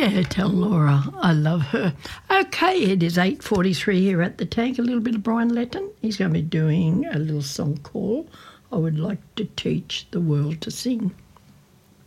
Yeah, tell Laura I love her. Okay, it is 8:43 here at the Tank. A little bit of Brian Letton. He's going to be doing a little song called I Would Like to Teach the World to Sing.